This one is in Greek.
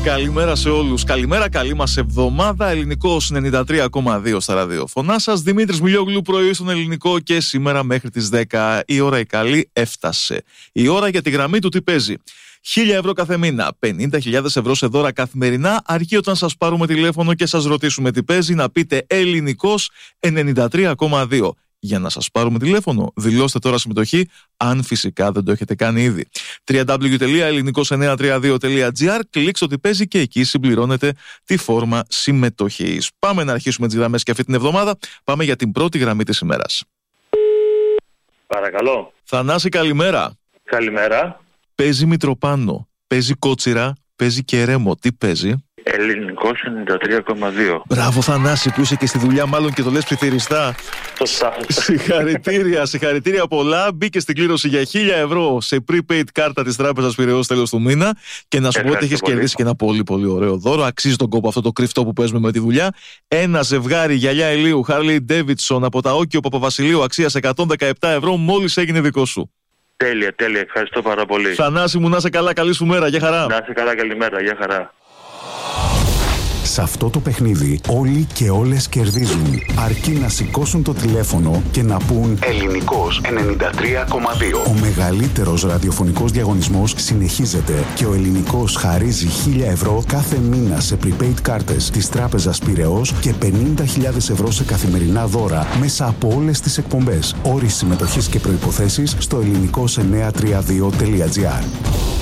Καλημέρα σε όλους. Καλημέρα, καλή μας εβδομάδα. Ελληνικός 93,2 στα ραδιοφωνά σας. Δημήτρης Μιλιόγλου, πρωί στον Ελληνικό και σήμερα μέχρι τις 10. Η ώρα η καλή έφτασε. Η ώρα για τη γραμμή του τι παίζει. 1.000 ευρώ κάθε μήνα, 50.000 ευρώ σε δώρα καθημερινά, αρκεί όταν σας πάρουμε τηλέφωνο και σας ρωτήσουμε τι παίζει να πείτε Ελληνικός 93,2. Για να σας πάρουμε τηλέφωνο, δηλώστε τώρα συμμετοχή, αν φυσικά δεν το έχετε κάνει ήδη. www.ελληνικός932.gr, κλικ ότι παίζει και εκεί συμπληρώνετε τη φόρμα συμμετοχής. Πάμε να αρχίσουμε τις γραμμές και αυτή την εβδομάδα. Πάμε για την πρώτη γραμμή της ημέρας. Παρακαλώ. Θανάση, καλημέρα. Καλημέρα. Παίζει Μητροπάνο, παίζει Κότσιρα, παίζει Κερέμο. Τι παίζει? Ελληνικός 93,2. Μπράβο Θανάση, που είσαι και στη δουλειά μάλλον και το λες ψιθυριστά. Συγχαρητήρια πολλά. Μπήκε στην κλήρωση για 1.000 ευρώ σε prepaid κάρτα της Τράπεζας Πειραιώς τέλος του μήνα. Και να σου πω ότι έχεις κερδίσει και ένα πολύ πολύ ωραίο δώρο. Αξίζει τον κόπο αυτό το κρυφτό που παίζουμε με τη δουλειά. Ένα ζευγάρι γυαλιά ηλίου Harley Davidson από τα Όκιο Παπαβασιλείου αξίας 117 ευρώ μόλις έγινε δικό σου. Τέλεια. Ευχαριστώ πάρα πολύ. Θανάση μου, να είσαι καλά, καλή σου μέρα. Γεια χαρά. Να είσαι καλά, καλημέρα. Γεια χαρά. Σε αυτό το παιχνίδι όλοι και όλες κερδίζουν. Αρκεί να σηκώσουν το τηλέφωνο και να πούν Ελληνικός 93,2. Ο μεγαλύτερος ραδιοφωνικός διαγωνισμός συνεχίζεται και ο Ελληνικός χαρίζει 1.000 ευρώ κάθε μήνα σε prepaid κάρτες της Τράπεζας Πειραιώς και 50.000 ευρώ σε καθημερινά δώρα μέσα από όλες τις εκπομπές. Όροι συμμετοχής και προϋποθέσεις στο ελληνικός932.gr.